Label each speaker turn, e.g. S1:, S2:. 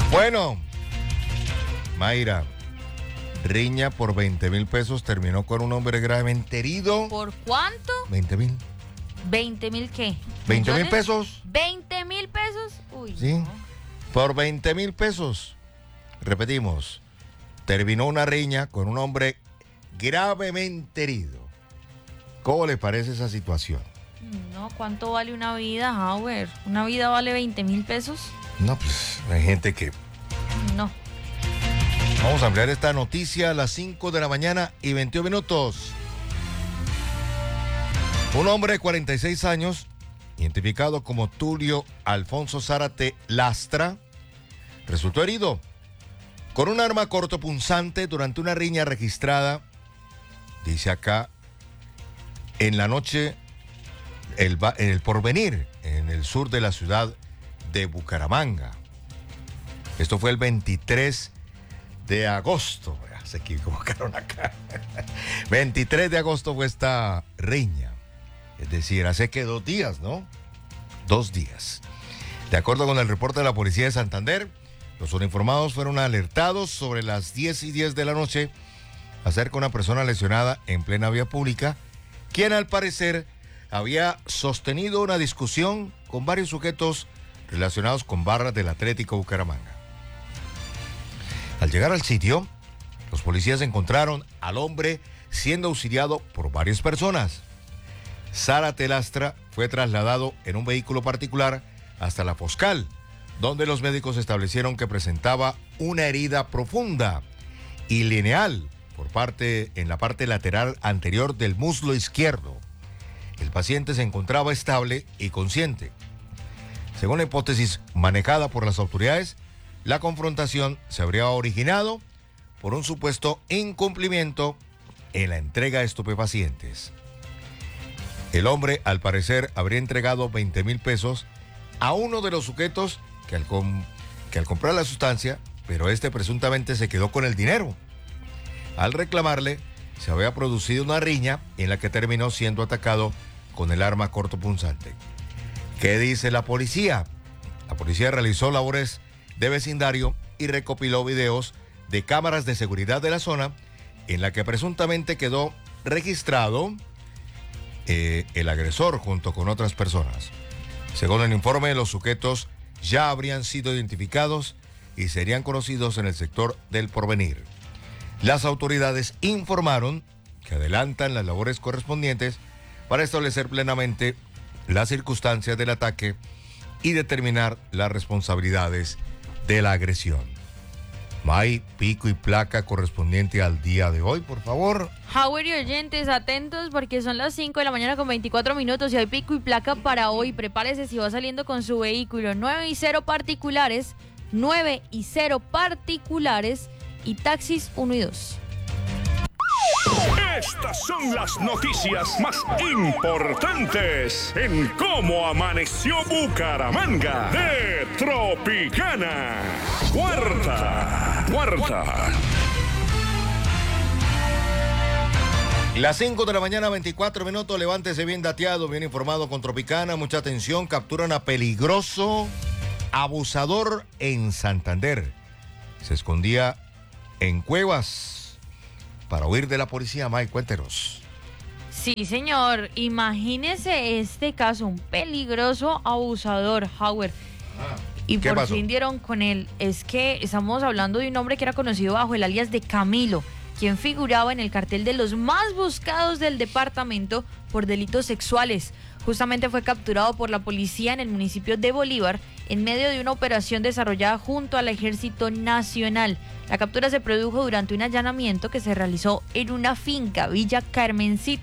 S1: Bueno, Mayra, riña por 20,000 pesos terminó con un hombre gravemente herido.
S2: ¿Por cuánto?
S1: 20,000.
S2: ¿20,000 qué?
S1: 20,000 pesos.
S2: ¿20,000 pesos? Uy.
S1: Sí.
S2: No.
S1: Por 20,000 pesos. Repetimos, terminó una riña con un hombre gravemente herido. ¿Cómo le parece esa situación?
S2: No, ¿cuánto vale una vida, Howard? ¿Una vida vale 20,000 pesos?
S1: No, pues hay gente que...
S2: No.
S1: Vamos a ampliar esta noticia a las 5 de la mañana y 21 minutos. Un hombre de 46 años, identificado como Tulio Alfonso Zárate Lastra, resultó herido con un arma cortopunzante durante una riña registrada, dice acá, en la noche en el Porvenir, en el sur de la ciudad de Bucaramanga. Esto fue el 23 de agosto. Se equivocaron acá. 23 de agosto fue esta riña. Es decir, hace que 2 días, ¿no? 2 días. De acuerdo con el reporte de la policía de Santander, los uniformados fueron alertados sobre las 10:10 de la noche acerca de una persona lesionada en plena vía pública, quien al parecer había sostenido una discusión con varios sujetos relacionados con barras del Atlético Bucaramanga. Al llegar al sitio, los policías encontraron al hombre siendo auxiliado por varias personas. Zárate Lastra fue trasladado en un vehículo particular hasta la Foscal, donde los médicos establecieron que presentaba una herida profunda y lineal en la parte lateral anterior del muslo izquierdo. El paciente se encontraba estable y consciente. Según la hipótesis manejada por las autoridades, la confrontación se habría originado por un supuesto incumplimiento en la entrega de estupefacientes. El hombre, al parecer, habría entregado 20,000 pesos a uno de los sujetos que al comprar la sustancia, pero este presuntamente se quedó con el dinero. Al reclamarle, se había producido una riña en la que terminó siendo atacado con el arma cortopunzante. ¿Qué dice la policía? La policía realizó labores de vecindario y recopiló videos de cámaras de seguridad de la zona en la que presuntamente quedó registrado el agresor junto con otras personas. Según el informe, los sujetos ya habrían sido identificados y serían conocidos en el sector del Porvenir. Las autoridades informaron que adelantan las labores correspondientes para establecer plenamente las circunstancias del ataque y determinar las responsabilidades de la agresión. May, pico y placa correspondiente al día de hoy, por favor.
S2: Howard y oyentes, atentos porque son las 5 de la mañana con 24 minutos y hay pico y placa para hoy. Prepárese si va saliendo con su vehículo. 9 y 0 particulares, 9 y 0 particulares y taxis 1 y 2.
S3: Estas son las noticias más importantes en cómo amaneció Bucaramanga de Tropicana. Cuarta.
S1: Las 5 de la mañana, 24 minutos. Levántese bien dateado, bien informado con Tropicana. Mucha atención. Capturan a peligroso abusador en Santander. Se escondía en cuevas para huir de la policía. Mike, cuéntenos.
S2: Sí, señor. Imagínese este caso, un peligroso abusador, Howard. Y por fin dieron con él. Es que estamos hablando de un hombre que era conocido bajo el alias de Camilo, quien figuraba en el cartel de los más buscados del departamento por delitos sexuales. Justamente fue capturado por la policía en el municipio de Bolívar en medio de una operación desarrollada junto al Ejército Nacional. La captura se produjo durante un allanamiento que se realizó en una finca, Villa Carmencita.